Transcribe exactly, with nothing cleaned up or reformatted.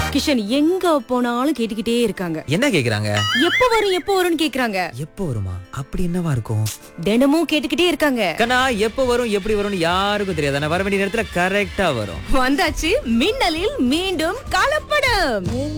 கிஷன் எங்க போனாலும் கேட்டுக்கிட்டே இருக்காங்க. என்ன கேக்குறாங்க? எப்ப வரும் எப்ப வரும்னு கேக்குறாங்க. எப்போ வருமா? அப்படி என்னவா இருக்கும்? தினமும் கேட்டுக்கிட்டே இருக்காங்க. கண்ணா எப்போ வரும் எப்படி வரும்னு யாருக்கும் தெரியாது. ஆனா வர வேண்டிய நேரத்துல கரெக்டா வரும். வந்தாச்சு மின்னலில் மீண்டும் கலப்படம்.